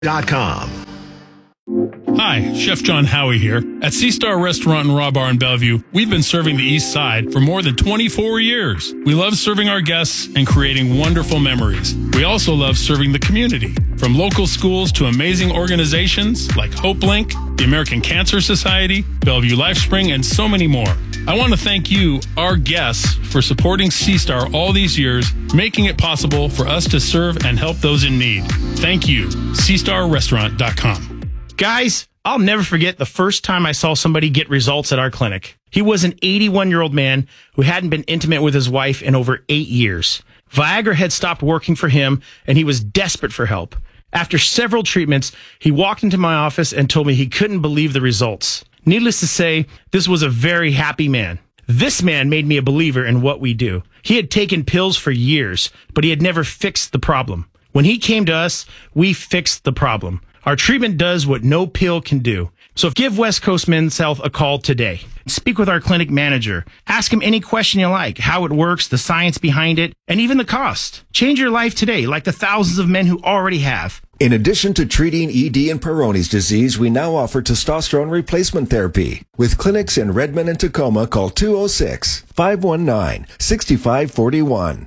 SeaStar.com. Hi, Chef John Howie here. At SeaStar Restaurant and Raw Bar in Bellevue, we've been serving the East Side for more than 24 years. We love serving our guests and creating wonderful memories. We also love serving the community, from local schools to amazing organizations like HopeLink, the American Cancer Society, Bellevue LifeSpring, and so many more. I want to thank you, our guests, for supporting SeaStar all these years, making it possible for us to serve and help those in need. Thank you. SeaStarRestaurant.com. Guys, I'll never forget the first time I saw somebody get results at our clinic. He was an 81-year-old man who hadn't been intimate with his wife in over 8 years. Viagra had stopped working for him, and he was desperate for help. After several treatments, he walked into my office and told me he couldn't believe the results. Needless to say, this was a very happy man. This man made me a believer in what we do. He had taken pills for years, but he had never fixed the problem. When he came to us, we fixed the problem. Our treatment does what no pill can do. So give West Coast Men's Health a call today. Speak with our clinic manager. Ask him any question you like, how it works, the science behind it, and even the cost. Change your life today, like the thousands of men who already have. In addition to treating ED and Peyronie's disease, we now offer testosterone replacement therapy. With clinics in Redmond and Tacoma, call 206-519-6541.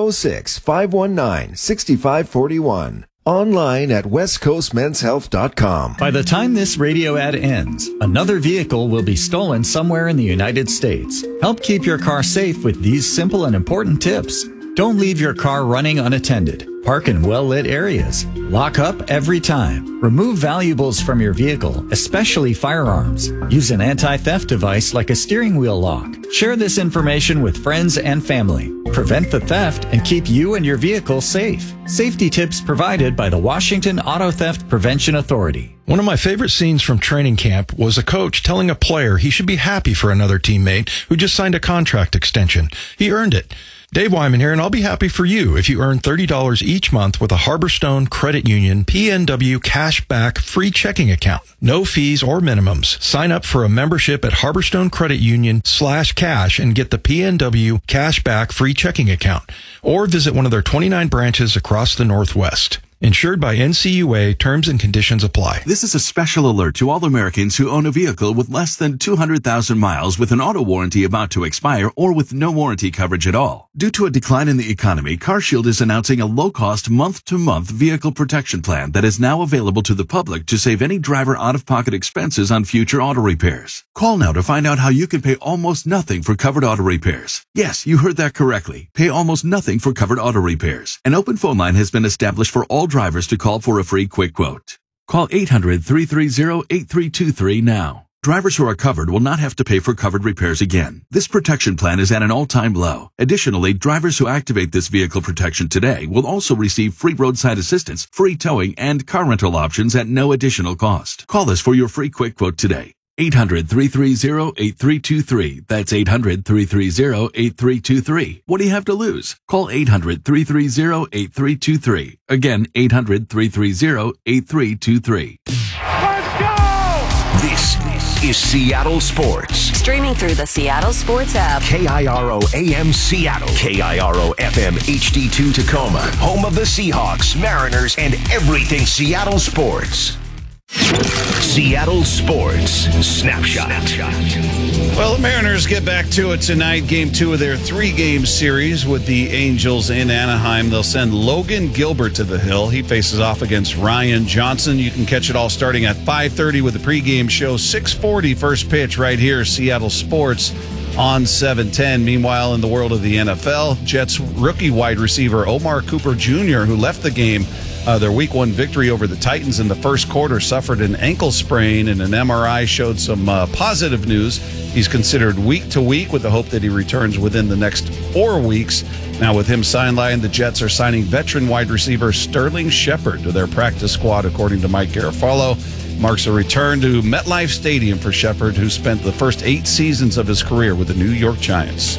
206-519-6541. Online at westcoastmenshealth.com. By the time this radio ad ends, another vehicle will be stolen somewhere in the United States. Help keep your car safe with these simple and important tips. Don't leave your car running unattended. Park in well-lit areas. Lock up every time. Remove valuables from your vehicle, especially firearms. Use an anti-theft device like a steering wheel lock. Share this information with friends and family. Prevent the theft and keep you and your vehicle safe. Safety tips provided by the Washington Auto Theft Prevention Authority. One of my favorite scenes from training camp was a coach telling a player he should be happy for another teammate who just signed a contract extension. He earned it. Dave Wyman here, and I'll be happy for you if you earn $30 each month with a Harborstone Credit Union PNW Cashback free checking account. No fees or minimums. Sign up for a membership at Harborstone Credit Union /cash and get the PNW Cashback free checking account. Or visit one of their 29 branches across the Northwest. Insured by NCUA. Terms and conditions apply. This is a special alert to all Americans who own a vehicle with less than 200,000 miles with an auto warranty about to expire or with no warranty coverage at all. Due to a decline in the economy, CarShield is announcing a low-cost month-to-month vehicle protection plan that is now available to the public to save any driver out-of-pocket expenses on future auto repairs. Call now to find out how you can pay almost nothing for covered auto repairs. Yes, you heard that correctly. Pay almost nothing for covered auto repairs. An open phone line has been established for all drivers to call for a free quick quote. Call 800-330-8323 now. Drivers who are covered will not have to pay for covered repairs again. This protection plan is at an all-time low. Additionally, drivers who activate this vehicle protection today will also receive free roadside assistance, free towing, and car rental options at no additional cost. Call us for your free quick quote today. 800-330-8323. That's 800-330-8323. What do you have to lose? Call 800-330-8323. Again, 800-330-8323. Let's go! This is Seattle Sports. Streaming through the Seattle Sports app. KIRO AM Seattle. KIRO FM HD2 Tacoma. Home of the Seahawks, Mariners, and everything Seattle sports. Seattle Sports Snapshot. Well, the Mariners get back to it tonight. Game 2 of their 3-game series with the Angels in Anaheim. They'll send Logan Gilbert to the hill. He faces off against Ryan Johnson. You can catch it all starting at 5:30 with the pregame show. 6:40 first pitch right here, Seattle Sports on 710. Meanwhile, in the world of the NFL, Jets rookie wide receiver Omar Cooper Jr., who left the game, their Week 1 victory over the Titans in the first quarter, suffered an ankle sprain, and an MRI showed some positive news. He's considered week to week with the hope that he returns within the next 4 weeks. Now, with him sidelined, the Jets are signing veteran wide receiver Sterling Shepard to their practice squad, according to Mike Garafolo. Marks a return to MetLife Stadium for Shepard, who spent the first 8 seasons of his career with the New York Giants.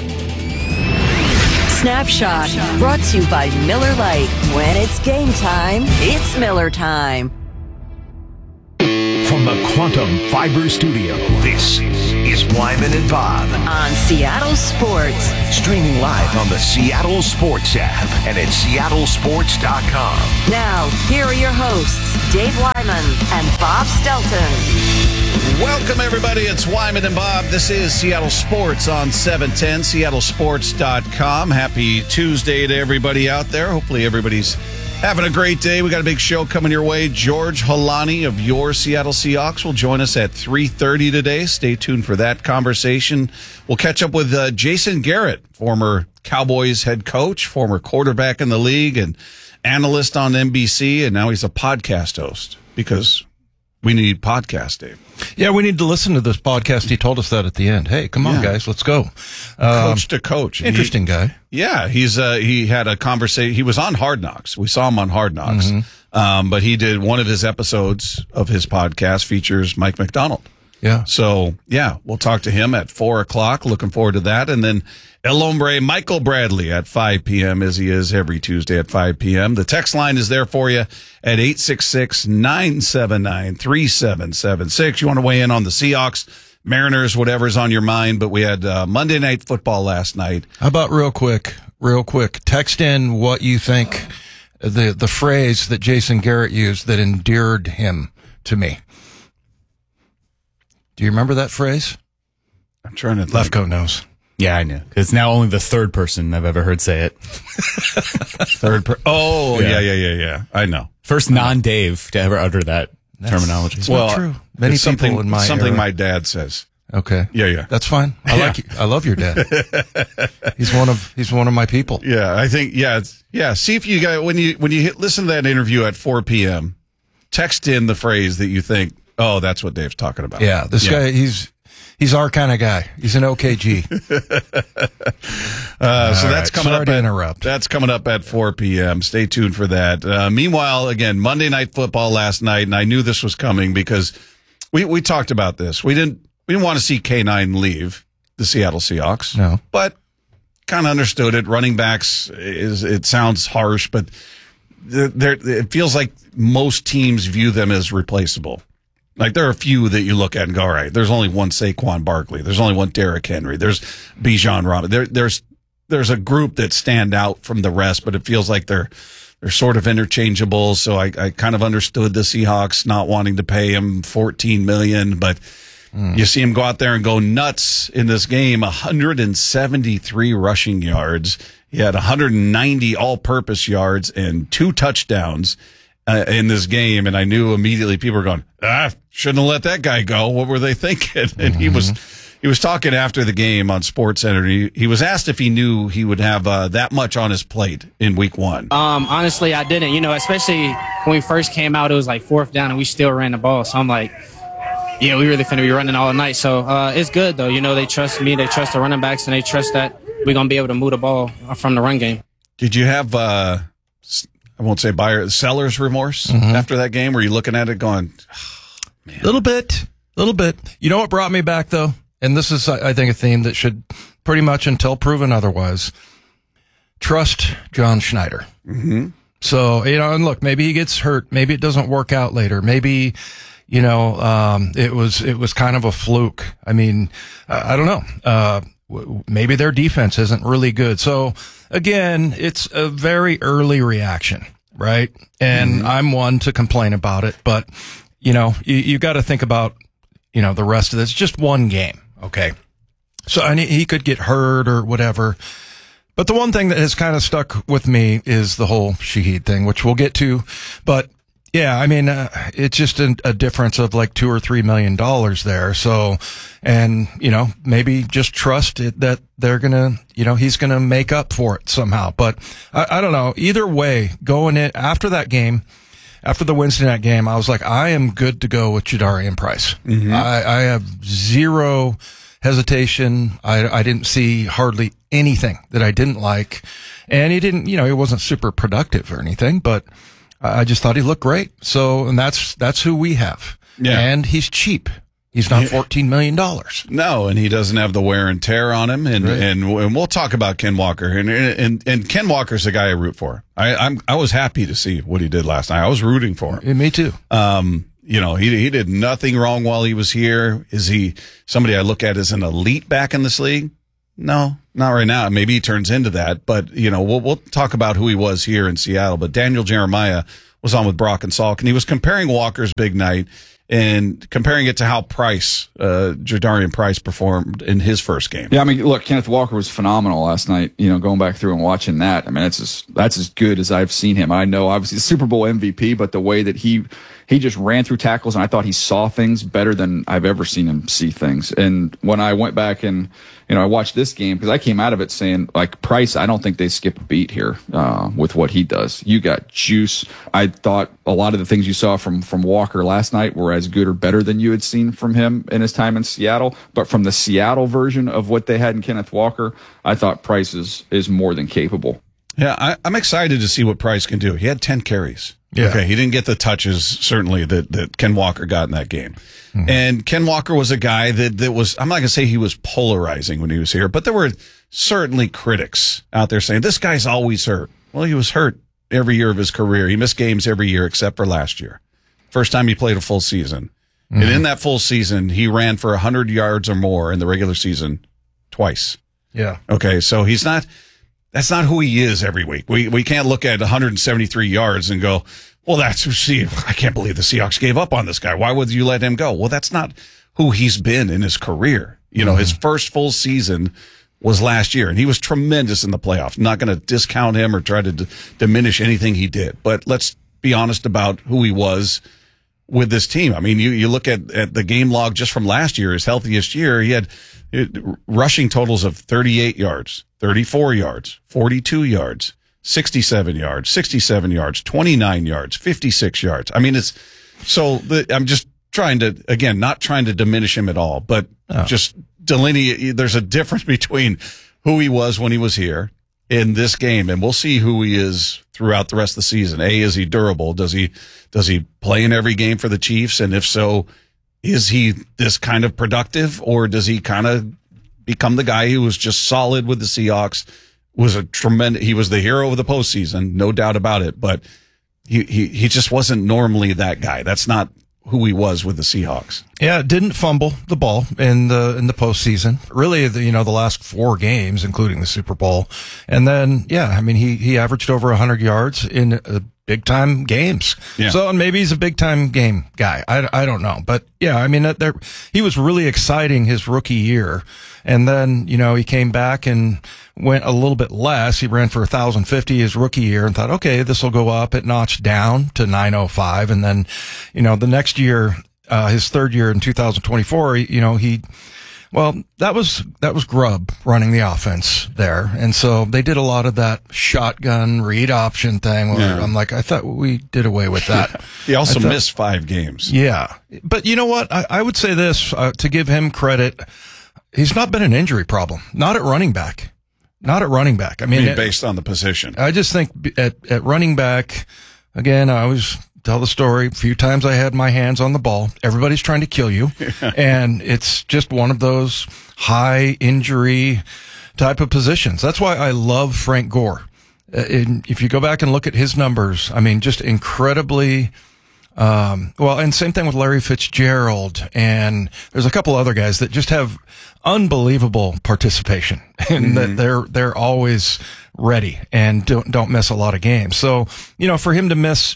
Snapshot, brought to you by Miller Lite. When it's game time, it's Miller time. from the Quantum Fiber Studio, this is Wyman and Bob. On Seattle Sports. Streaming live on the Seattle Sports app and at seattlesports.com. Now, here are your hosts, Dave Wyman and Bob Stelton. Welcome, everybody. It's Wyman and Bob. This is Seattle Sports on 710, seattlesports.com. Happy Tuesday to everybody out there. Hopefully everybody's having a great day. We got a big show coming your way. George Holani of your Seattle Seahawks will join us at 3:30 today. Stay tuned for that conversation. We'll catch up with Jason Garrett, former Cowboys head coach, former quarterback in the league, and analyst on NBC, and now he's a podcast host because we need podcasts, Dave. Yeah, we need to listen to this podcast. He told us that at the end. Hey, come on, guys, let's go. Coach to coach. Interesting guy. Yeah, he had a conversation. He was on Hard Knocks. We saw him on Hard Knocks. But he did one of his episodes of his podcast features Mike McDonald. Yeah. So, yeah, we'll talk to him at 4 o'clock. Looking forward to that. And then El Hombre Michael Bradley at 5 p.m. as he is every Tuesday at 5 p.m. The text line is there for you at 866-979-3776. You want to weigh in on the Seahawks, Mariners, whatever's on your mind. But we had Monday Night Football last night. How about real quick, text in what you think the phrase that Jason Garrett used that endeared him to me. Do you remember that phrase? I'm trying to think. Lefko knows. Yeah, I knew. It's now only the third person I've ever heard say it. Oh, yeah. I know. First non-Dave to ever utter that terminology. It's not true. Many people in my something era. my dad says. Okay. Yeah. That's fine. I love your dad. He's one of my people. Yeah, I think see if you guys when you listen to that interview at 4 p.m. text in the phrase that you think, oh, that's what Dave's talking about. Yeah, this guy, he's our kind of guy. He's an OKG. So that's coming up. To interrupt. That's coming up at 4 p.m. Stay tuned for that. Meanwhile, again, Monday Night Football last night, and I knew this was coming because we talked about this. We didn't want to see K9 leave the Seattle Seahawks. No, but kind of understood it. Running backs it sounds harsh, but it feels like most teams view them as replaceable. Like, there are a few that you look at and go, all right, there's only one Saquon Barkley. There's only one Derrick Henry. There's Bijan Robinson. There's a group that stand out from the rest, but it feels like they're sort of interchangeable. So I kind of understood the Seahawks not wanting to pay him $14 million, but you see him go out there and go nuts in this game. 173 rushing yards. He had 190 all-purpose yards and 2 touchdowns in this game, and I knew immediately people were going, shouldn't have let that guy go. What were they thinking? And he was talking after the game on SportsCenter. He was asked if he knew he would have that much on his plate in week 1. Honestly, I didn't. Especially when we first came out, it was like 4th down, and we still ran the ball. So I'm like, yeah, we really finna be running all night. So it's good, though. They trust me. They trust the running backs, and they trust that we're going to be able to move the ball from the run game. Did you have I won't say seller's remorse after that game? Were you looking at it going, man? Little bit. You know what brought me back, though? And this is, I think, a theme that should pretty much, until proven otherwise, trust John Schneider. Mm-hmm. So, and look, maybe he gets hurt. Maybe it doesn't work out later. Maybe, it was kind of a fluke. I mean, I don't know. Maybe their defense isn't really good. So, again, it's a very early reaction, right? And I'm one to complain about it, but, you got to think about, the rest of this. Just one game, okay? So, he could get hurt or whatever. But the one thing that has kind of stuck with me is the whole Shaheed thing, which we'll get to. But, yeah, I mean, it's just a difference of like $2 or $3 million there. So, and, maybe just trust it that they're going to, he's going to make up for it somehow. But I don't know. Either way, going in after that game, after the Wednesday night game, I was like, I am good to go with Jadarian Price. I have zero hesitation. I didn't see hardly anything that I didn't like. And he didn't, he wasn't super productive or anything, but I just thought he looked great. So, and that's who we have. Yeah. And he's cheap. He's not $14 million. No, and he doesn't have the wear and tear on him. And we'll talk about Ken Walker. And Ken Walker's the guy I root for. I was happy to see what he did last night. I was rooting for him. Me too. he did nothing wrong while he was here. Is he somebody I look at as an elite back in this league? No, not right now. Maybe he turns into that, but we'll talk about who he was here in Seattle. But Daniel Jeremiah was on with Brock and Salk, and he was comparing Walker's big night and comparing it to how Jadarian Price performed in his first game. Yeah, I mean, look, Kenneth Walker was phenomenal last night. Going back through and watching that, I mean, that's as good as I've seen him. I know, obviously, Super Bowl MVP, but the way that he just ran through tackles, and I thought he saw things better than I've ever seen him see things. And when I went back and I watched this game, because I came out of it saying, like, Price, I don't think they skip a beat here with what he does. You got juice. I thought a lot of the things you saw from Walker last night were as good or better than you had seen from him in his time in Seattle. But from the Seattle version of what they had in Kenneth Walker, I thought Price is more than capable. Yeah, I'm excited to see what Price can do. He had 10 carries. Yeah. Okay, he didn't get the touches, certainly, that Ken Walker got in that game. Mm-hmm. And Ken Walker was a guy that was, I'm not going to say he was polarizing when he was here, but there were certainly critics out there saying, this guy's always hurt. Well, he was hurt every year of his career. He missed games every year except for last year. First time he played a full season. Mm-hmm. And in that full season, he ran for 100 yards or more in the regular season twice. Yeah. Okay, so that's not who he is every week. We can't look at 173 yards and go, well, I can't believe the Seahawks gave up on this guy. Why would you let him go? Well, that's not who he's been in his career. His first full season was last year, and he was tremendous in the playoffs. I'm not going to discount him or try to diminish anything he did, but let's be honest about who he was with this team. I mean, you look at the game log just from last year, his healthiest year, he had rushing totals of 38 yards, 34 yards, 42 yards, 67 yards, 67 yards, 29 yards, 56 yards. I mean, I'm just trying to, again, not trying to diminish him at all, but just delineate. There's a difference between who he was when he was here in this game, and we'll see who he is throughout the rest of the season. Is he durable? Does he play in every game for the Chiefs? And if so, is he this kind of productive, or does he kind of become the guy who was just solid with the Seahawks? He was the hero of the postseason, no doubt about it, but he just wasn't normally that guy. That's not who he was with the Seahawks. Yeah, didn't fumble the ball in the postseason. Really, the last 4 games, including the Super Bowl. And then, he averaged over 100 yards in big time games. Yeah. So maybe he's a big time game guy. I don't know, but yeah, he was really exciting his rookie year, and then he came back and went a little bit less. He ran for 1,050 his rookie year and thought, okay, this will go up. It notched down to 905, and then the next year, his third year in 2024, that was Grubb running the offense there. And so they did a lot of that shotgun read option thing where I'm like, I thought we did away with that. He also missed 5 games. Yeah. But you know what? I would say this, to give him credit, he's not been an injury problem. Not at running back. I mean, based on the position. I just think at running back, again, I always tell the story. A few times I had my hands on the ball. Everybody's trying to kill you. And it's just one of those high injury type of positions. That's why I love Frank Gore. If you go back and look at his numbers, I mean, just incredibly, and same thing with Larry Fitzgerald. And there's a couple other guys that just have unbelievable participation and that they're always ready and don't miss a lot of games. So, for him to miss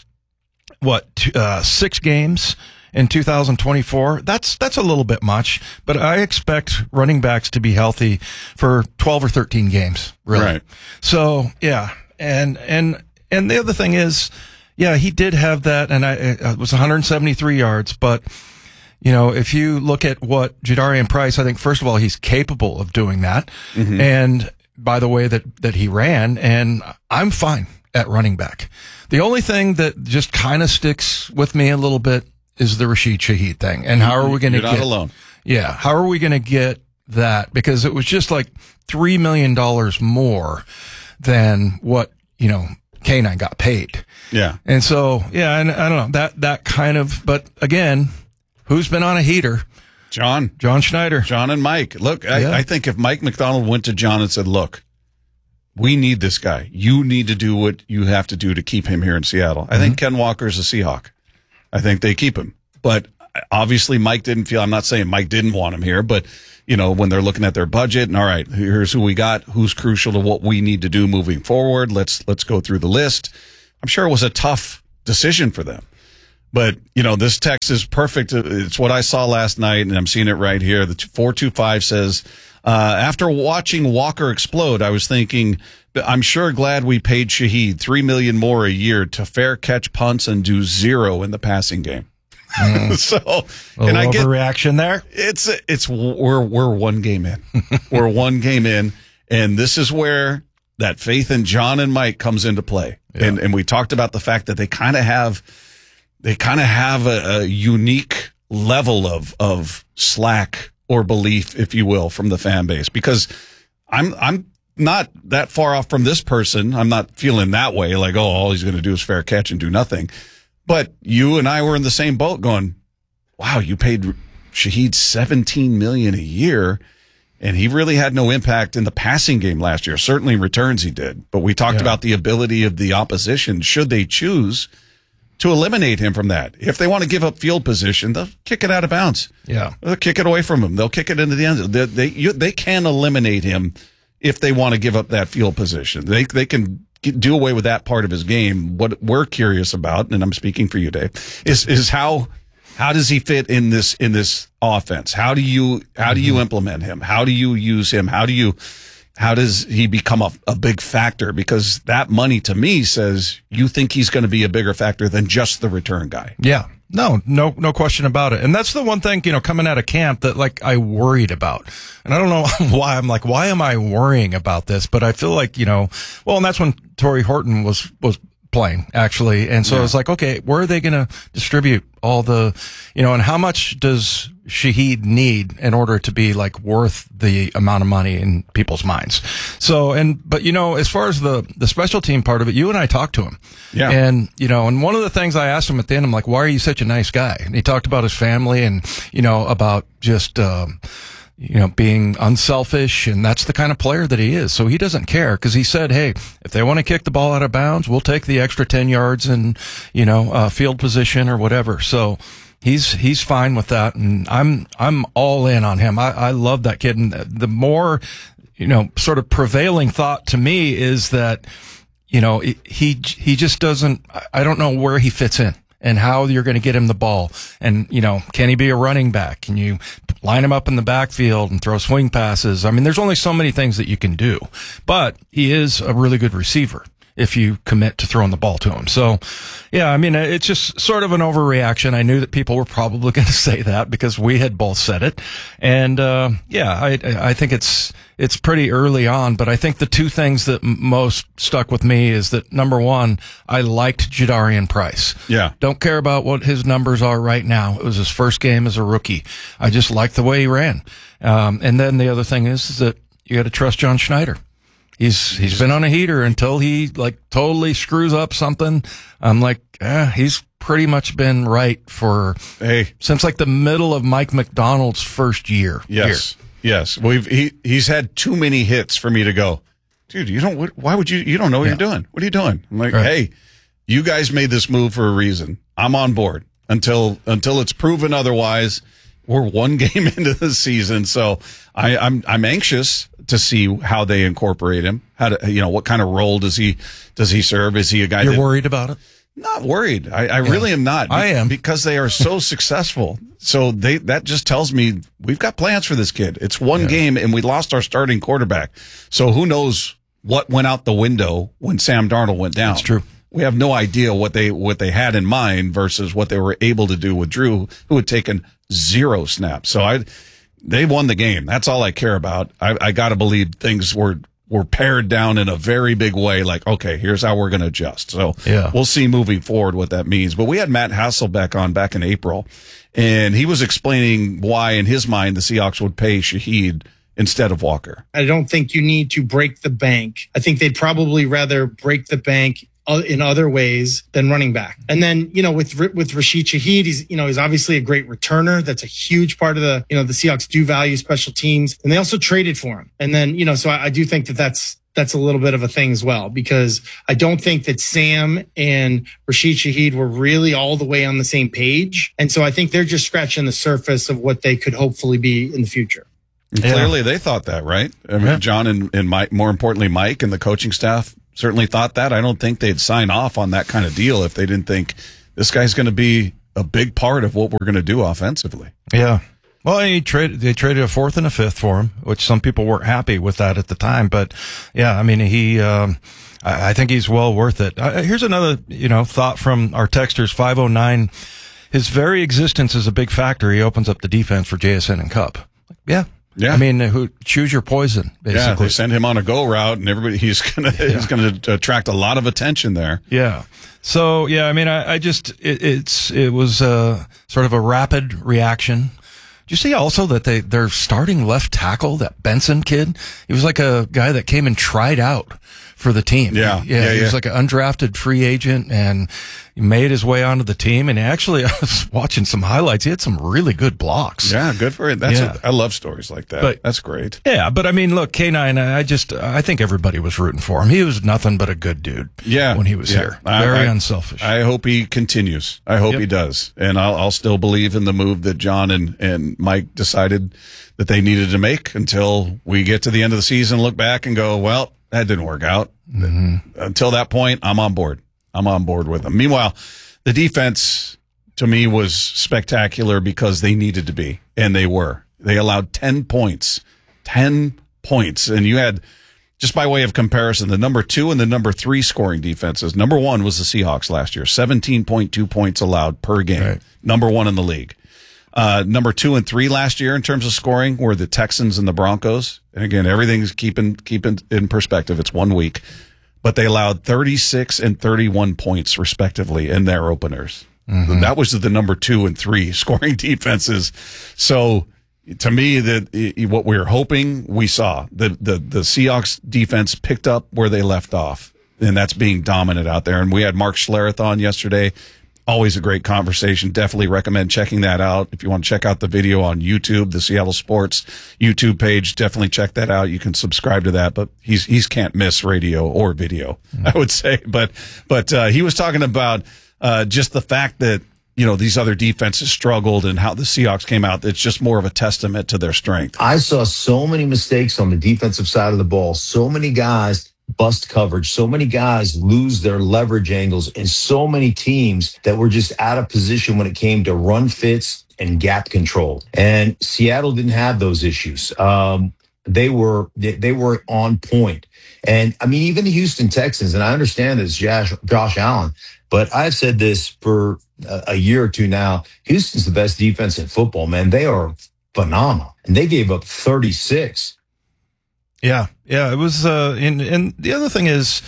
6 games in 2024, that's a little bit much, but I expect running backs to be healthy for 12 or 13 games, really. Right. So, yeah. And the other thing is, he did have that, and it was 173 yards, but if you look at what Jadarian Price, I think first of all, he's capable of doing that. Mm-hmm. And by the way that he ran, and I'm fine at running back. The only thing that just kind of sticks with me a little bit is the Rashid Shaheed thing. And how are we going to get... You're not alone. Yeah. How are we going to get that? Because it was just like $3 million more than what, K9 got paid. Yeah. And so, and I don't know, that kind of... But again, who's been on a heater? John Schneider. John and Mike. Look, I think if Mike McDonald went to John and said, look, we need this guy. You need to do what you have to do to keep him here in Seattle. I think Ken Walker's a Seahawk. I think they keep him. But obviously Mike didn't feel, I'm not saying Mike didn't want him here, but when they're looking at their budget and all right, here's who we got, who's crucial to what we need to do moving forward. Let's go through the list. I'm sure it was a tough decision for them. But, this text is perfect. It's what I saw last night, and I'm seeing it right here. The 425 says, after watching Walker explode, I was thinking, I'm sure glad we paid Shaheed $3 million more a year to fair catch punts and do zero in the passing game. So, and I get overreaction there. We're one game in. We're one game in, and this is where that faith in John and Mike comes into play. Yeah. And we talked about the fact that they kind of have a unique level of slack or belief, if you will, from the fan base. Because I'm not that far off from this person. I'm not feeling that way, like, oh, all he's going to do is fair catch and do nothing. But you and I were in the same boat going, wow, you paid Shaheed $17 million a year, and he really had no impact in the passing game last year. Certainly in returns he did. But we talked about the ability of the opposition, should they choose to eliminate him from that. If they want to give up field position, they'll kick it out of bounds. Yeah. They'll kick it away from him. They'll kick it into the end zone. They can eliminate him if they want to give up that field position. They can do away with that part of his game. What we're curious about, and I'm speaking for you, Dave, is how does he fit in this offense? How do you implement him? How do you use him? How does he become a big factor? Because that money to me says you think he's going to be a bigger factor than just the return guy. Yeah. No question about it. And that's the one thing, coming out of camp that I worried about. And I don't know why I'm like, why am I worrying about this? But I feel like, and that's when Torrey Horton was playing actually. And so I was like, okay, where are they going to distribute all the, and how much does Shaheed need in order to be worth the amount of money in people's minds? So, but as far as the special team part of it, you and I talked to him. Yeah. And, and one of the things I asked him at the end, I'm like, why are you such a nice guy? And he talked about his family and, about just, being unselfish, and that's the kind of player that he is. So he doesn't care, because he said, hey, if they want to kick the ball out of bounds, we'll take the extra 10 yards and, field position or whatever. So he's fine with that. And I'm all in on him. I love that kid. And the more, sort of prevailing thought to me is that, he just doesn't, I don't know where he fits in and how you're going to get him the ball. And, can he be a running back? Can you line him up in the backfield and throw swing passes? I mean, there's only so many things that you can do, but he is a really good receiver if you commit to throwing the ball to him. So, yeah, I mean, it's just sort of an overreaction. I knew that people were probably going to say that because we had both said it. And, I think it's pretty early on, but I think the two things that most stuck with me is that, number one, I liked Jadarian Price. Yeah. Don't care about what his numbers are right now. It was his first game as a rookie. I just liked the way he ran. And then the other thing is that you got to trust John Schneider. He's been on a heater until he totally screws up something. I'm like, he's pretty much been right since the middle of Mike McDonald's first year. Yes. Here. Yes. He's had too many hits for me to go, dude, why would you don't know what you're doing. What are you doing? I'm like, hey, you guys made this move for a reason. I'm on board until it's proven otherwise. We're one game into the season. So I'm anxious to see how they incorporate him. What kind of role does he serve? Is he a guy you're worried about it? Not worried. I really am not. I am, because they are so successful. So that just tells me we've got plans for this kid. It's one game and we lost our starting quarterback. So who knows what went out the window when Sam Darnold went down. That's true. We have no idea what they had in mind versus what they were able to do with Drew, who had taken 0 snaps. So they won the game. That's all I care about. I got to believe things were pared down in a very big way. Okay, here's how we're going to adjust. So we'll see moving forward what that means. But we had Matt Hasselbeck on back in April, and he was explaining why, in his mind, the Seahawks would pay Shaheed instead of Walker. I don't think you need to break the bank. I think they'd probably rather break the bank in other ways than running back. And then, with Rashid Shaheed, he's obviously a great returner. That's a huge part of the Seahawks do value special teams, and they also traded for him. And then, so I do think that's that's a little bit of a thing as well, because I don't think that Sam and Rashid Shaheed were really all the way on the same page. And so I think they're just scratching the surface of what they could hopefully be in the future. And clearly they thought that, right? I mean, John and Mike, more importantly, Mike and the coaching staff certainly thought that. I don't think they'd sign off on that kind of deal if they didn't think this guy's going to be a big part of what we're going to do offensively. Yeah. Well, they traded a 4th and a 5th for him, which some people weren't happy with that at the time. But yeah, I mean, I think he's well worth it. Here's another, thought from our texters, 509. His very existence is a big factor. He opens up the defense for JSN and Cup. Yeah. I mean, choose your poison, basically. Yeah, they send him on a go route, and he's gonna attract a lot of attention there. Yeah. So yeah, I mean, it was sort of a rapid reaction. Did you see also that their starting left tackle, that Benson kid, he was like a guy that came and tried out for the team. Yeah. He was like an undrafted free agent, and he made his way onto the team. And actually, I was watching some highlights. He had some really good blocks. Yeah, good for it. I love stories like that. That's great. Yeah, but I mean, look, K9, I think everybody was rooting for him. He was nothing but a good dude. Yeah, when he was here, very unselfish. I hope he continues. I hope he does, and I'll still believe in the move that John and Mike decided that they needed to make until we get to the end of the season, look back and go, well, that didn't work out. Mm-hmm. Until that point, I'm on board. I'm on board with them. Meanwhile, the defense to me was spectacular because they needed to be, and they were. They allowed 10 points. 10 points. And you had, just by way of comparison, the number 2 and the number 3 scoring defenses. Number 1 was the Seahawks last year, 17.2 points allowed per game. Right. Number 1 in the league. Number 2 and 3 last year in terms of scoring were the Texans and the Broncos. And again, everything's keeping in perspective. It's 1 week, but they allowed 36 and 31 points respectively in their openers. Mm-hmm. That was the number 2 and 3 scoring defenses. So to me, what we were hoping we saw, the Seahawks defense picked up where they left off, and that's being dominant out there. And we had Mark Schlereth on yesterday. Always a great conversation. Definitely recommend checking that out. If you want to check out the video on YouTube, the Seattle Sports YouTube page, definitely check that out. You can subscribe to that, but he's can't miss radio or video, I would say. But he was talking about just the fact that, these other defenses struggled and how the Seahawks came out. It's just more of a testament to their strength. I saw so many mistakes on the defensive side of the ball. So many guys bust coverage. So many guys lose their leverage angles, and so many teams that were just out of position when it came to run fits and gap control. And Seattle didn't have those issues. They were on point. And I mean, even the Houston Texans, and I understand it's Josh Allen, but I've said this for a year or two now. Houston's the best defense in football, man. They are phenomenal. And they gave up 36. Yeah, it was, and the other thing is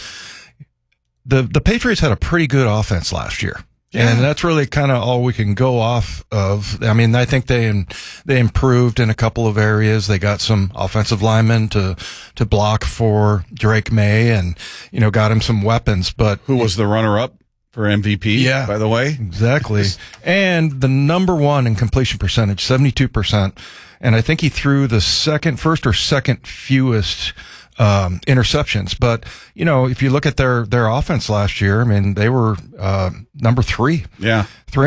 the Patriots had a pretty good offense last year. Yeah. And that's really kind of all we can go off of. I mean, I think they improved in a couple of areas. They got some offensive linemen to block for Drake May and, got him some weapons, but. Who was the runner-up for MVP, yeah, by the way? Exactly. And the number 1 in completion percentage, 72%. And I think he threw the first or second fewest interceptions. But, if you look at their offense last year, I mean, they were number 3. Yeah.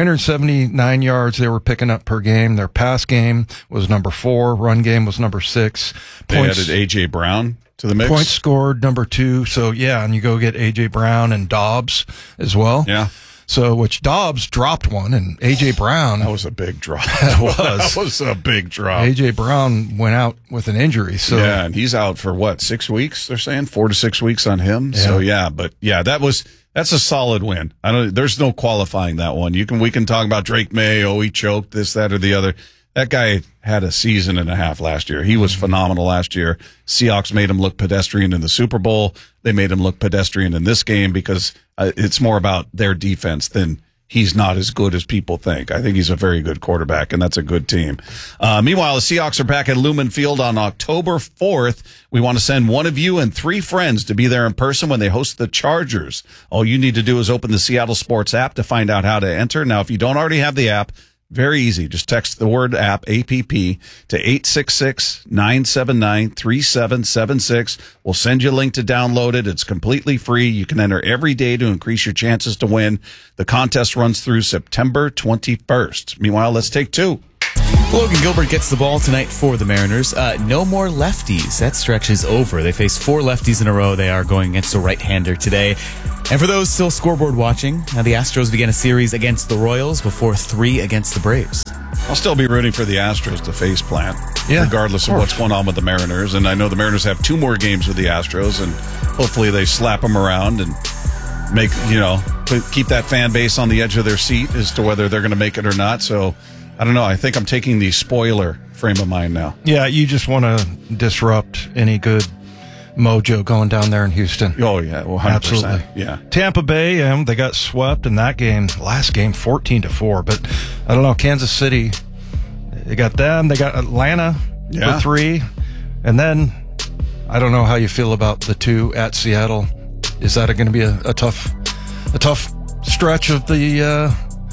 379 yards they were picking up per game. Their pass game was number 4. Run game was number 6. They added A.J. Brown to the mix. Points scored, number 2. So, yeah, and you go get A.J. Brown and Dobbs as well. Yeah. So, which Dobbs dropped one, and A.J. Brown. That was a big drop. That was a big drop. A.J. Brown went out with an injury. So yeah, and he's out for 6 weeks, they're saying? 4 to 6 weeks on him. Yeah. So, that's a solid win. There's no qualifying that one. We can talk about Drake May. Oh, he choked this, that, or the other. That guy had a season and a half last year. He was phenomenal last year. Seahawks made him look pedestrian in the Super Bowl. They made him look pedestrian in this game because it's more about their defense than he's not as good as people think. I think he's a very good quarterback, and that's a good team. Meanwhile, the Seahawks are back at Lumen Field on October 4th. We want to send one of you and 3 friends to be there in person when they host the Chargers. All you need to do is open the Seattle Sports app to find out how to enter. Now, if you don't already have the app, Very easy. Just text the word app, APP, to 866-979-3776. We'll send you a link to download it. It's completely free. You can enter every day to increase your chances to win. The contest runs through September 21st. Meanwhile, let's take two. Logan Gilbert gets the ball tonight for the Mariners. No more lefties. That stretch is over. They face 4 lefties in a row. They are going against a right-hander today. And for those still scoreboard watching, the Astros began a series against the Royals before 3 against the Braves. I'll still be rooting for the Astros to face plant, regardless of what's going on with the Mariners. And I know the Mariners have 2 more games with the Astros, and hopefully they slap them around and make, keep that fan base on the edge of their seat as to whether they're going to make it or not. So, I don't know. I think I'm taking the spoiler frame of mind now. Yeah, you just want to disrupt any good mojo going down there in Houston. Oh, yeah. Well, 100%. Absolutely. Yeah. Tampa Bay, they got swept in that game, last game, 14-4. But I don't know, Kansas City, they got them. They got Atlanta for 3. And then I don't know how you feel about the 2 at Seattle. Is that going to be a tough stretch of the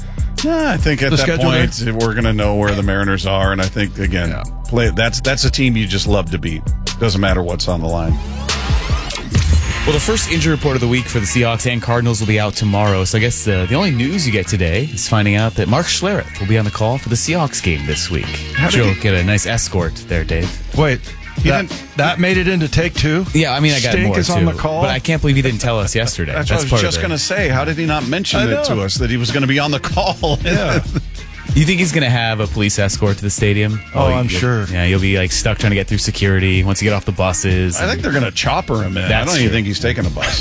I think at that point we're going to know where the Mariners are, and I think again, that's a team you just love to beat. Doesn't matter what's on the line. Well, the first injury report of the week for the Seahawks and Cardinals will be out tomorrow. So I guess the only news you get today is finding out that Mark Schlereth will be on the call for the Seahawks game this week. You'll get a nice escort there, Dave. Wait. That made it into take 2? Yeah, I mean, I got Stink more is too. on the call? But I can't believe he didn't tell us yesterday. That's what I was just going to say. How did he not mention it to us that he was going to be on the call? Yeah. You think he's going to have a police escort to the stadium? I'm sure. Yeah, you'll be stuck trying to get through security once you get off the buses. I think they're going to chopper him in. I don't even think he's taking a bus.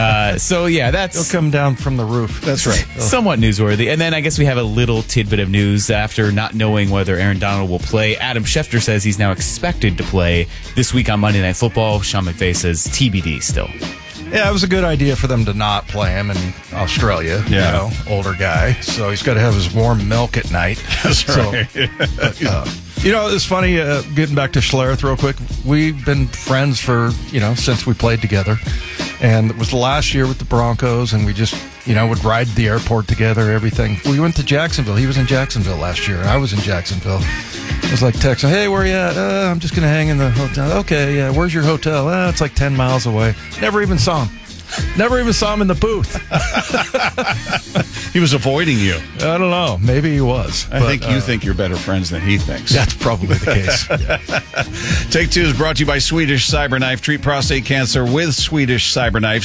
He'll come down from the roof. That's right. Somewhat newsworthy. And then I guess we have a little tidbit of news after not knowing whether Aaron Donald will play. Adam Schefter says he's now expected to play this week on Monday Night Football. Sean McVay says TBD still. Yeah, it was a good idea for them to not play him in Australia. Yeah. Older guy. So he's got to have his warm milk at night. That's right. It's funny, getting back to Schlereth real quick. We've been friends for, since we played together. And it was the last year with the Broncos, and we just, would ride the airport together, everything. We went to Jacksonville. He was in Jacksonville last year, and I was in Jacksonville. I was like texting, hey, where are you at? I'm just going to hang in the hotel. Okay, yeah, where's your hotel? It's like 10 miles away. Never even saw him. Never even saw him in the booth. He was avoiding you. I don't know. Maybe he was. I think you think you're better friends than he thinks. That's probably the case. Take 2 is brought to you by Swedish Cyberknife. Treat prostate cancer with Swedish Cyberknife.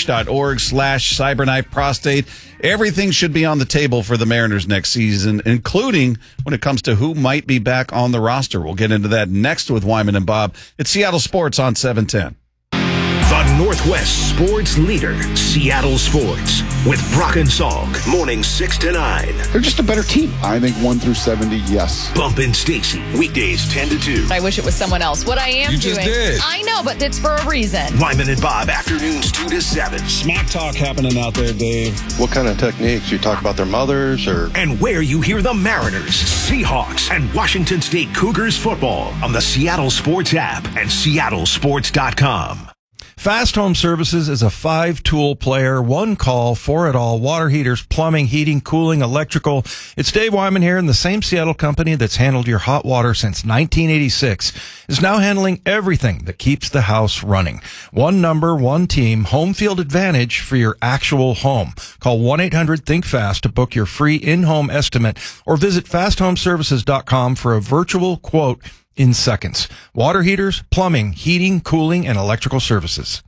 Swedish.org/cyberknife prostate. Everything should be on the table for the Mariners next season, including when it comes to who might be back on the roster. We'll get into that next with Wyman and Bob. It's Seattle Sports on 710. The Northwest sports leader, Seattle Sports, with Brock and Salk, mornings 6 to 9. They're just a better team. I think 1 through 70, yes. Bump and Stacy, weekdays 10 to 2. I wish it was someone else. What I am You doing. just did. I know, but it's for a reason. Wyman and Bob, afternoons 2 to 7. Smack talk happening out there, Dave. What kind of techniques? You talk about their mothers or? And where you hear the Mariners, Seahawks, and Washington State Cougars football on the Seattle Sports app and seattlesports.com. Fast Home Services is a 5-tool player, 1 call for it all: water heaters, plumbing, heating, cooling, electrical. It's Dave Wyman here, and the same Seattle company that's handled your hot water since 1986 is now handling everything that keeps the house running. 1 number, 1 team, home field advantage for your actual home. Call 1-800-THINK-FAST to book your free in-home estimate, or visit fasthomeservices.com for a virtual quote in seconds. Water heaters, plumbing, heating, cooling, and electrical services.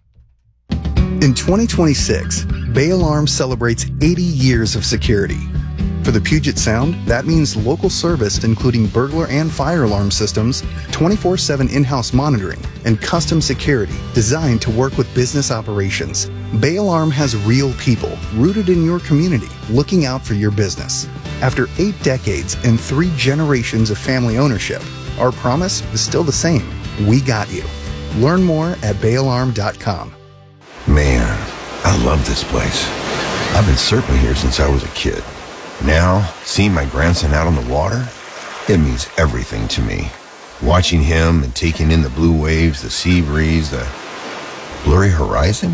In 2026, Bay Alarm celebrates 80 years of security. For the Puget Sound, that means local service including burglar and fire alarm systems, 24/7 in-house monitoring, and custom security designed to work with business operations. Bay Alarm has real people rooted in your community looking out for your business. After 8 decades and 3 generations of family ownership, our promise is still the same. We got you. Learn more at bayalarm.com. Man, I love this place. I've been surfing here since I was a kid. Now, seeing my grandson out on the water, it means everything to me. Watching him and taking in the blue waves, the sea breeze, the blurry horizon,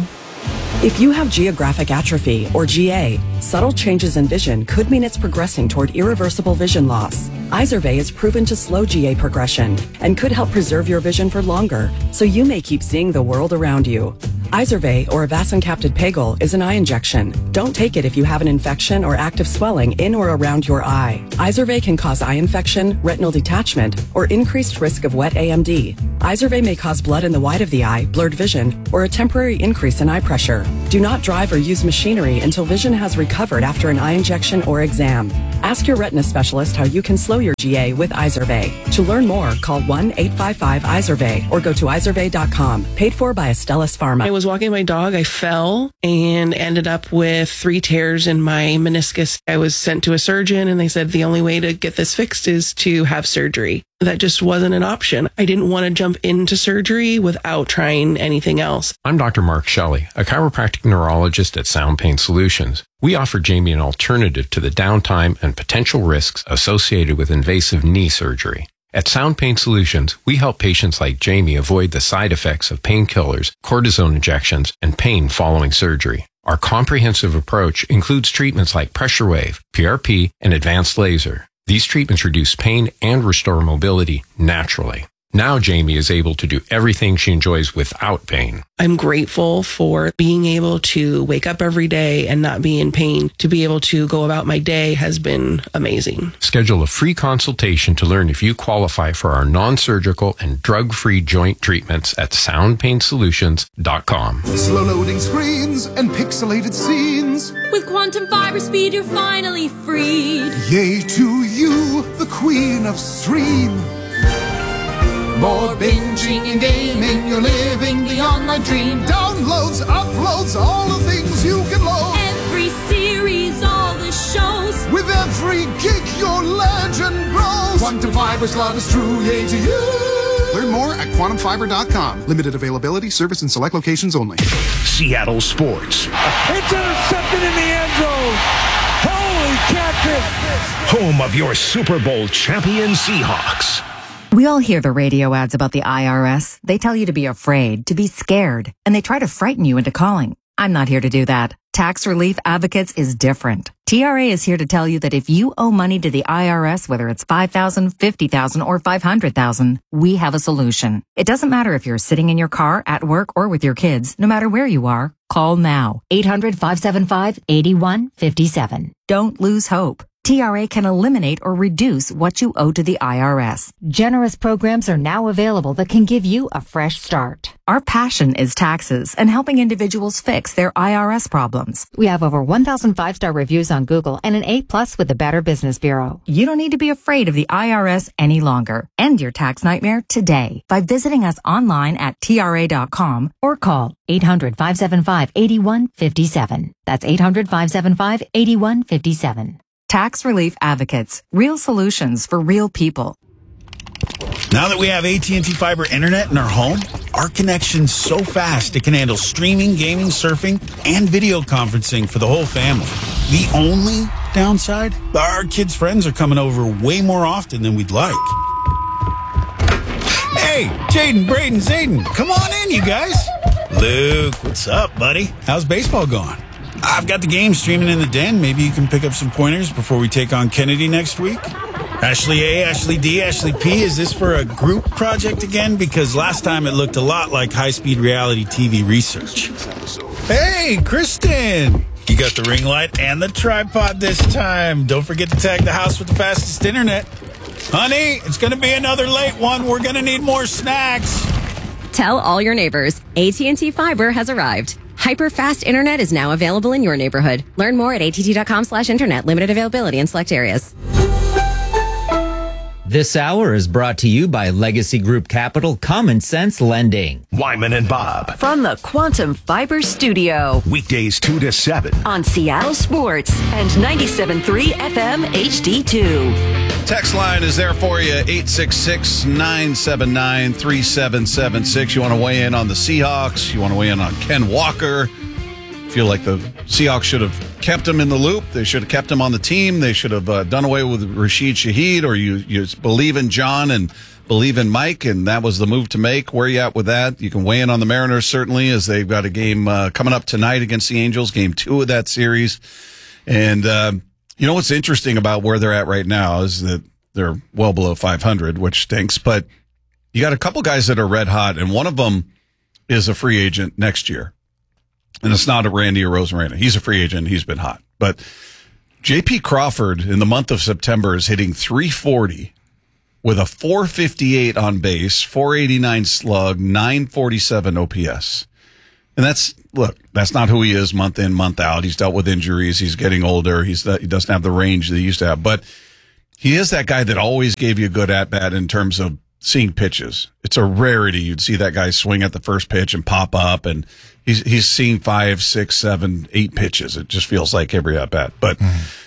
If you have geographic atrophy, or GA, subtle changes in vision could mean it's progressing toward irreversible vision loss. Izervay is proven to slow GA progression and could help preserve your vision for longer, so you may keep seeing the world around you. Izervay, or avacincaptad pegol, is an eye injection. Don't take it if you have an infection or active swelling in or around your eye. Izervay can cause eye infection, retinal detachment, or increased risk of wet AMD. Izervay may cause blood in the white of the eye, blurred vision, or a temporary increase in eye pressure. Do not drive or use machinery until vision has recovered after an eye injection or exam. Ask your retina specialist how you can slow your GA with Izervay. To learn more, call 1-855-IZERVAY or go to izervay.com. Paid for by Astellas Pharma. I was walking my dog, I fell and ended up with 3 tears in my meniscus. I was sent to a surgeon and they said the only way to get this fixed is to have surgery. That just wasn't an option. I didn't want to jump into surgery without trying anything else. I'm Dr. Mark Shelley, a chiropractic neurologist at Sound Pain Solutions. We offer Jamie an alternative to the downtime and potential risks associated with invasive knee surgery. At Sound Pain Solutions, we help patients like Jamie avoid the side effects of painkillers, cortisone injections, and pain following surgery. Our comprehensive approach includes treatments like pressure wave, PRP, and advanced laser. These treatments reduce pain and restore mobility naturally. Now Jamie is able to do everything she enjoys without pain. I'm grateful for being able to wake up every day and not be in pain. To be able to go about my day has been amazing. Schedule a free consultation to learn if you qualify for our non-surgical and drug-free joint treatments at soundpainsolutions.com. Slow loading screens and pixelated scenes. With quantum fiber speed, you're finally freed. Yay to you, the queen of stream. More binging and gaming, you're living the online dream. Downloads, uploads, all the things you can load. Every series, all the shows. With every gig, your legend grows. Quantum Fiber's love is true, yay to you. Learn more at quantumfiber.com. Limited availability, service in select locations only. Seattle Sports. It's intercepted in the end zone. Holy catfish. Home of your Super Bowl champion Seahawks. We all hear the radio ads about the IRS. They tell you to be afraid, to be scared, and they try to frighten you into calling. I'm not here to do that. Tax Relief Advocates is different. TRA is here to tell you that if you owe money to the IRS, whether it's $5,000, $50,000, or $500,000, we have a solution. It doesn't matter if you're sitting in your car, at work, or with your kids. No matter where you are, call now. 800-575-8157. Don't lose hope. TRA can eliminate or reduce what you owe to the IRS. Generous programs are now available that can give you a fresh start. Our passion is taxes and helping individuals fix their IRS problems. We have over 1,000 5-star reviews on Google and an A+ with the Better Business Bureau. You don't need to be afraid of the IRS any longer. End your tax nightmare today by visiting us online at TRA.com or call 800-575-8157. That's 800-575-8157. Tax Relief Advocates. Real solutions for real people. Now that we have AT&T Fiber Internet in our home, our connection's so fast it can handle streaming, gaming, surfing, and video conferencing for the whole family. The only downside? Our kids' friends are coming over way more often than we'd like. Hey, Jaden, Braden, Zayden, come on in, you guys. Luke, what's up, buddy? How's baseball going? I've got the game streaming in the den. Maybe you can pick up some pointers before we take on Kennedy next week. Ashley A, Ashley D, Ashley P, is this for a group project again? Because last time it looked a lot like high-speed reality TV research. Hey, Kristen! You got the ring light and the tripod this time. Don't forget to tag the house with the fastest internet. Honey, it's going to be another late one. We're going to need more snacks. Tell all your neighbors, AT&T Fiber has arrived. Hyper-fast internet is now available in your neighborhood. Learn more at att.com/internet. Limited availability in select areas. This hour is brought to you by Legacy Group Capital Common Sense Lending. Wyman and Bob. From the Quantum Fiber Studio. Weekdays 2 to 7. On Seattle Sports and 97.3 FM HD2. Text line is there for you, 866-979-3776. You want to weigh in on the Seahawks? You want to weigh in on Ken Walker? Feel like the Seahawks should have kept him in the loop. They should have kept him on the team. They should have done away with Rashid Shaheed, or you believe in John and believe in Mike, and that was the move to make. Where are you at with that? You can weigh in on the Mariners, certainly, as they've got a game coming up tonight against the Angels, game 2 of that series. And you know what's interesting about where they're at right now is that they're well below 500, which stinks. But you got a couple guys that are red hot, and one of them is a free agent next year. And it's not a Randy Arozarena. He's a free agent. He's been hot. But J.P. Crawford in the month of September is hitting .340 with a .458 on base, .489 slug, .947 OPS. And that's not who he is month in, month out. He's dealt with injuries. He's getting older. He doesn't have the range that he used to have. But he is that guy that always gave you a good at-bat in terms of seeing pitches. It's a rarity. You'd see that guy swing at the first pitch and pop up, and he's seen 5, 6, 7, 8 pitches. It just feels like every at-bat. But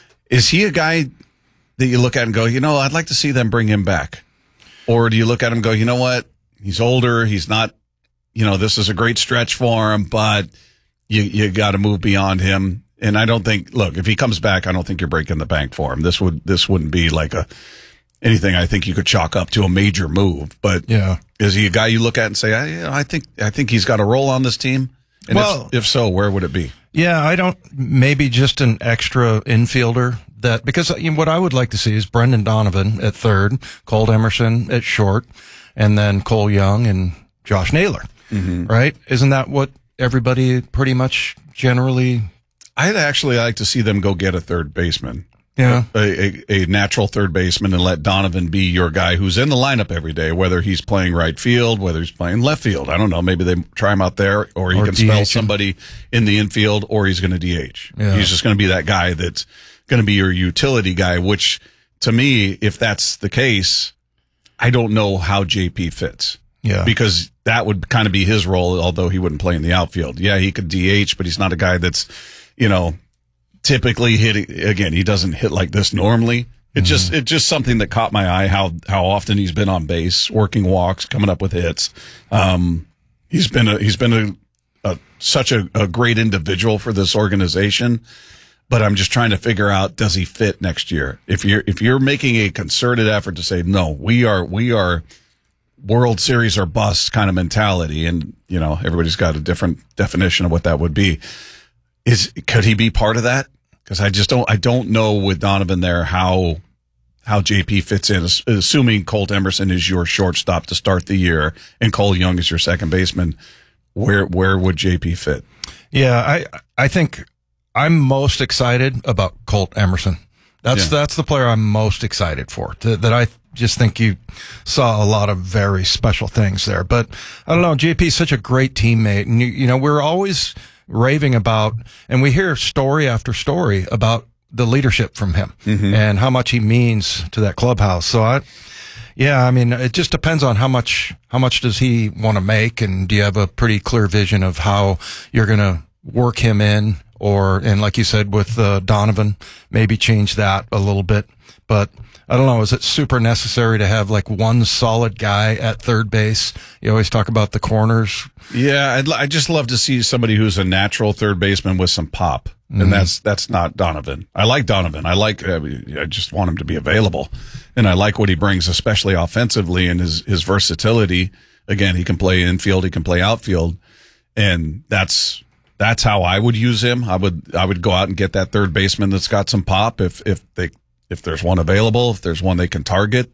is he a guy that you look at and go, I'd like to see them bring him back? Or do you look at him and go, you know what? He's older. He's not, this is a great stretch for him, but you got to move beyond him. And I don't think, look, if he comes back, I don't think you're breaking the bank for him. This wouldn't be like anything I think you could chalk up to a major move. But is he a guy you look at and say, I think he's got a role on this team? And well, if so, where would it be? Yeah, maybe just an extra infielder because what I would like to see is Brendan Donovan at third, Colt Emerson at short, and then Cole Young and Josh Naylor, right? Isn't that what everybody pretty much generally? I'd actually like to see them go get a third baseman. Yeah. A natural third baseman, and let Donovan be your guy who's in the lineup every day, whether he's playing right field, whether he's playing left field. I don't know. Maybe they try him out there, or he can spell somebody in the infield, or he's going to DH. Yeah. He's just going to be that guy that's going to be your utility guy, which to me, if that's the case, I don't know how JP fits. Yeah. Because that would kind of be his role, although he wouldn't play in the outfield. Yeah, he could DH, but he's not a guy that's, typically hitting. Again, he doesn't hit like this normally. It's just something that caught my eye, how often he's been on base, working walks, coming up with hits. He's been such a great individual for this organization, but I'm just trying to figure out, does he fit next year? If you're making a concerted effort to say, no, we are World Series or bust kind of mentality, and everybody's got a different definition of what that would be. Could he be part of that? Because I don't know with Donovan there how JP fits in, assuming Colt Emerson is your shortstop to start the year and Cole Young is your second baseman. Where would JP fit? Yeah, I think I'm most excited about Colt Emerson. That's the player I'm most excited for. That I just think you saw a lot of very special things there. But I don't know, JP's such a great teammate, and we're always raving about, and we hear story after story about the leadership from him and how much he means to that clubhouse. So it just depends on how much does he want to make, and do you have a pretty clear vision of how you're going to work him in, and like you said with Donovan, maybe change that a little bit. But I don't know, is it super necessary to have like one solid guy at third base? You always talk about the corners. Yeah, I'd just love to see somebody who's a natural third baseman with some pop. And that's not Donovan. I like Donovan. I just want him to be available. And I like what he brings, especially offensively, and his versatility. Again, he can play infield, he can play outfield. And that's how I would use him. I would go out and get that third baseman that's got some pop if there's one available, if there's one they can target,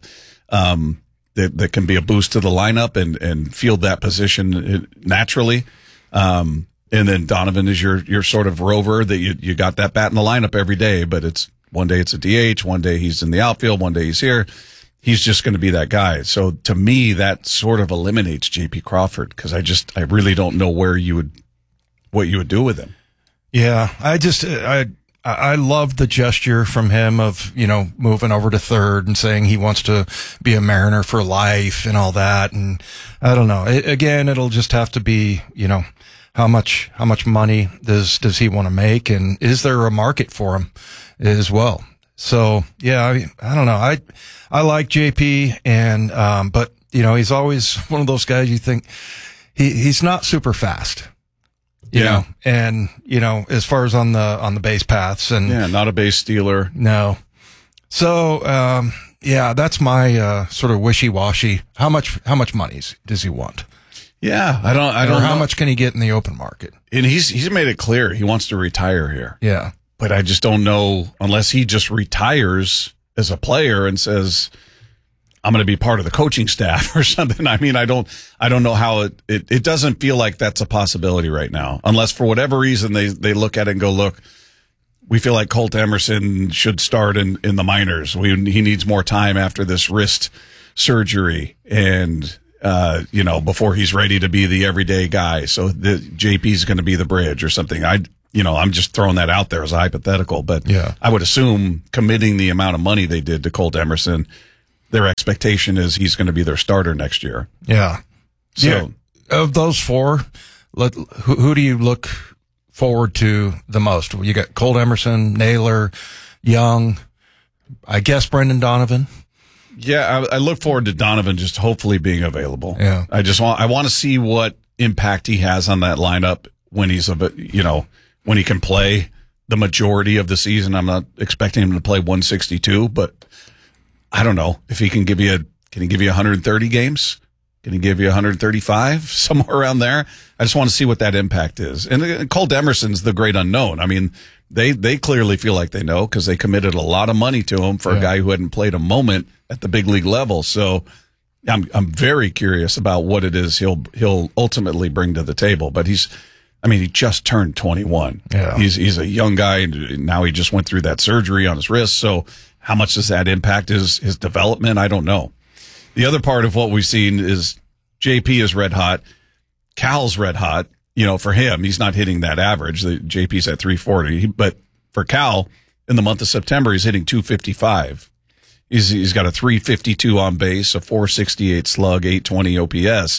that can be a boost to the lineup and field that position naturally. And then Donovan is your sort of rover that you got that bat in the lineup every day, but one day it's a DH, one day he's in the outfield, one day he's here. He's just going to be that guy. So to me, that sort of eliminates JP Crawford, because I really don't know what you would do with him. Yeah, I love the gesture from him of, moving over to third and saying he wants to be a Mariner for life and all that. And I don't know. It'll just have to be, how much money does he want to make, and is there a market for him as well? So yeah, I don't know. I like JP, and but he's always one of those guys you think he's not super fast. You know, and as far as on the base paths, and not a base stealer. No. So Yeah, that's my sort of wishy-washy. How much money does he want? Yeah, I don't know. How much can he get in the open market? And he's made it clear he wants to retire here. Yeah. But I just don't know, unless he just retires as a player and says, I'm going to be part of the coaching staff or something. I mean, I don't know how it doesn't feel like that's a possibility right now, unless for whatever reason they look at it and go, look, we feel like Colt Emerson should start in the minors. He needs more time after this wrist surgery and, before he's ready to be the everyday guy. So the JP is going to be the bridge or something. I'm just throwing that out there as a hypothetical, but yeah. I would assume committing the amount of money they did to Colt Emerson, their expectation is he's going to be their starter next year. Yeah. So yeah. Of those four, who do you look forward to the most? You got Colt Emerson, Naylor, Young, I guess Brendan Donovan. Yeah, I look forward to Donovan just hopefully being available. Yeah. I want to see what impact he has on that lineup when he's when he can play the majority of the season. I'm not expecting him to play 162, but I don't know if he can give you 130 games? Can he give you 135? Somewhere around there? I just want to see what that impact is. And Colt Emerson's the great unknown. I mean, they clearly feel like they know because they committed a lot of money to him for a guy who hadn't played a moment at the big league level. So I'm very curious about what it is he'll ultimately bring to the table. But he just turned 21. Yeah. He's a young guy, and now he just went through that surgery on his wrist. So how much does that impact his development? I don't know. The other part of what we've seen is JP is red hot. Cal's red hot. For him, he's not hitting that average. The JP's at 340. But for Cal, in the month of September, he's hitting 255. He's got a 352 on base, a 468 slug, 820 OPS.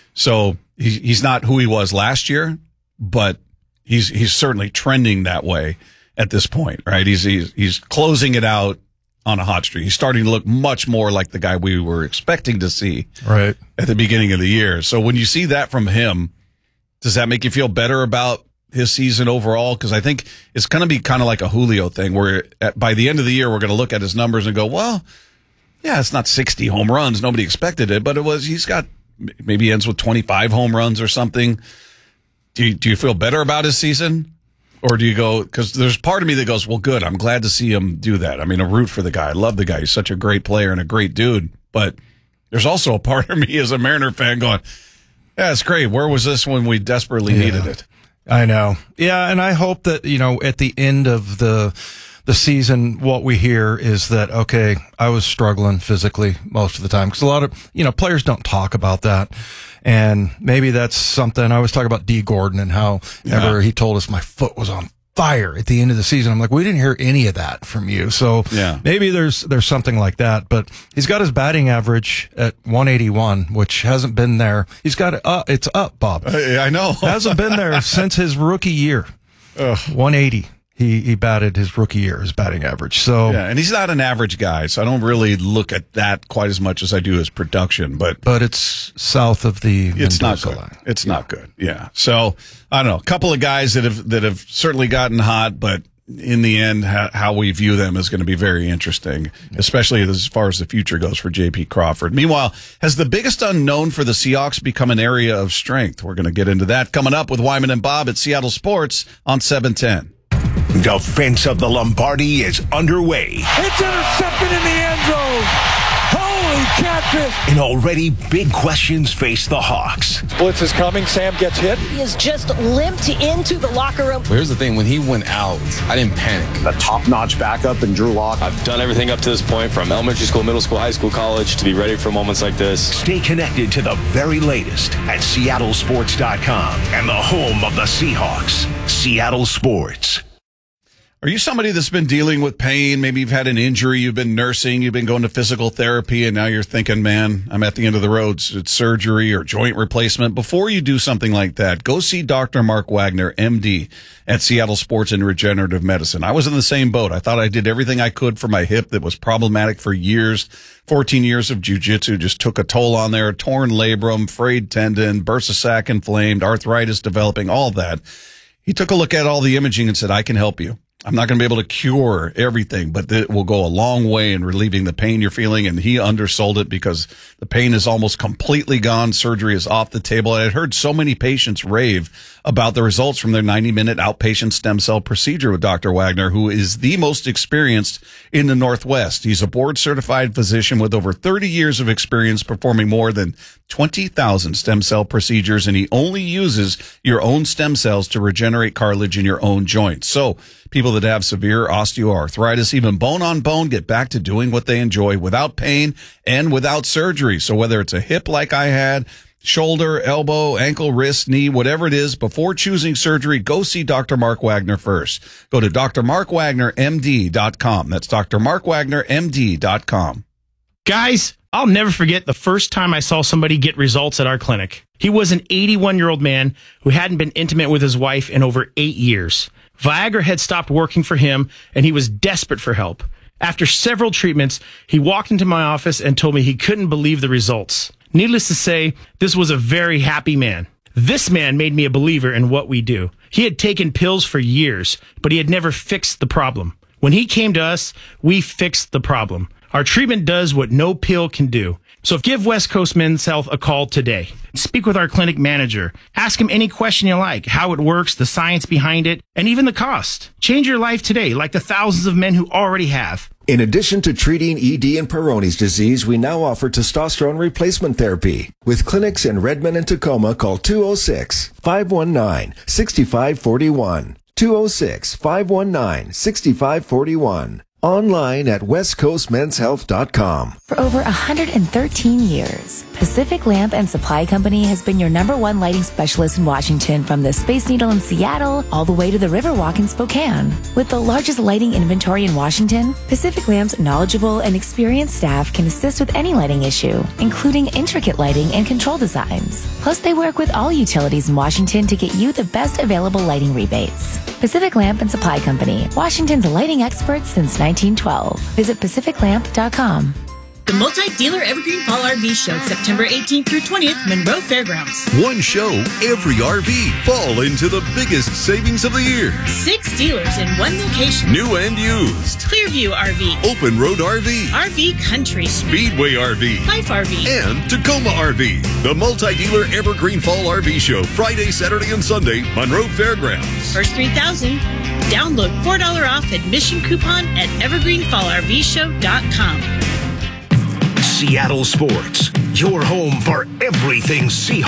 So he's not who he was last year, but he's certainly trending that way at this point, right? He's closing it out on a hot streak. He's starting to look much more like the guy we were expecting to see right at the beginning of the year. So when you see that from him, does that make you feel better about his season overall? Because I think it's going to be kind of like a Julio thing where by the end of the year, we're going to look at his numbers and go, well, yeah, it's not 60 home runs. Nobody expected it, but he's got maybe ends with 25 home runs or something. Do you feel better about his season? Or do you go, because there's part of me that goes, well, good, I'm glad to see him do that. I mean, I root for the guy. I love the guy. He's such a great player and a great dude. But there's also a part of me as a Mariner fan going, yeah, it's great. Where was this when we desperately needed it? I know. Yeah, and I hope that, at the end of the season, what we hear is that, okay, I was struggling physically most of the time. Because a lot of, players don't talk about that. And maybe that's something. I was talking about D. Gordon and how he told us my foot was on fire at the end of the season. I'm like, we didn't hear any of that from you. So maybe there's something like that. But he's got his batting average at 181, which hasn't been there. He's got it up. It's up, Bob. I know. Hasn't been there since his rookie year. 180. He batted his rookie year, his batting average. So yeah, and he's not an average guy, so I don't really look at that quite as much as I do his production. But it's south of the it's not good. line. It's not good. Yeah. So I don't know. A couple of guys that have certainly gotten hot, but in the end, how we view them is going to be very interesting, especially as far as the future goes for J.P. Crawford. Meanwhile, has the biggest unknown for the Seahawks become an area of strength? We're going to get into that coming up with Wyman and Bob at Seattle Sports on 710. Defense of the Lombardi is underway. It's intercepted in the end zone. Holy catfish. And already big questions face the Hawks. Blitz is coming. Sam gets hit. He has just limped into the locker room. Well, here's the thing. When he went out, I didn't panic. A top-notch backup in Drew Lock. I've done everything up to this point, from elementary school, middle school, high school, college, to be ready for moments like this. Stay connected to the very latest at seattlesports.com and the home of the Seahawks, Seattle Sports. Are you somebody that's been dealing with pain? Maybe you've had an injury, you've been nursing, you've been going to physical therapy, and now you're thinking, man, I'm at the end of the road. It's surgery or joint replacement. Before you do something like that, go see Dr. Mark Wagner, MD, at Seattle Sports and Regenerative Medicine. I was in the same boat. I thought I did everything I could for my hip that was problematic for years. 14 years of jiu-jitsu just took a toll on there. Torn labrum, frayed tendon, bursa sac inflamed, arthritis developing, all of that. He took a look at all the imaging and said, I can help you. I'm not going to be able to cure everything, but it will go a long way in relieving the pain you're feeling. And he undersold it because the pain is almost completely gone. Surgery is off the table. I had heard so many patients rave about the results from their 90-minute outpatient stem cell procedure with Dr. Wagner, who is the most experienced in the Northwest. He's a board-certified physician with over 30 years of experience performing more than 20,000 stem cell procedures, and he only uses your own stem cells to regenerate cartilage in your own joints. So people that have severe osteoarthritis, even bone on bone, get back to doing what they enjoy without pain and without surgery. So whether it's a hip like I had, shoulder, elbow, ankle, wrist, knee, whatever it is, before choosing surgery, go see Dr. Mark Wagner first. Go to drmarkwagnermd.com. That's drmarkwagnermd.com. Guys, I'll never forget the first time I saw somebody get results at our clinic. He was an 81-year-old man who hadn't been intimate with his wife in over 8 years. Viagra had stopped working for him, and he was desperate for help. After several treatments, he walked into my office and told me he couldn't believe the results. Needless to say, this was a very happy man. This man made me a believer in what we do. He had taken pills for years, but he had never fixed the problem. When he came to us, we fixed the problem. Our treatment does what no pill can do. So give West Coast Men's Health a call today. Speak with our clinic manager. Ask him any question you like, how it works, the science behind it, and even the cost. Change your life today, like the thousands of men who already have. In addition to treating ED and Peyronie's disease, we now offer testosterone replacement therapy. With clinics in Redmond and Tacoma, call 206-519-6541. 206-519-6541. Online at westcoastmenshealth.com. For over 113 years, Pacific Lamp and Supply Company has been your #1 lighting specialist in Washington, from the Space Needle in Seattle all the way to the Riverwalk in Spokane. With the largest lighting inventory in Washington, Pacific Lamp's knowledgeable and experienced staff can assist with any lighting issue, including intricate lighting and control designs. Plus, they work with all utilities in Washington to get you the best available lighting rebates. Pacific Lamp and Supply Company, Washington's lighting experts since 1912. Visit pacificlamp.com. The multi-dealer Evergreen Fall RV Show, September 18th through 20th, Monroe Fairgrounds. One show, every RV. Fall into the biggest savings of the year. 6 dealers in one location. New and used. Clearview RV. Open Road RV. RV Country. Speedway RV. Life RV. And Tacoma RV. The multi-dealer Evergreen Fall RV Show, Friday, Saturday, and Sunday, Monroe Fairgrounds. First 3,000. Download $4 off admission coupon at evergreenfallrvshow.com. Seattle Sports, your home for everything Seahawks.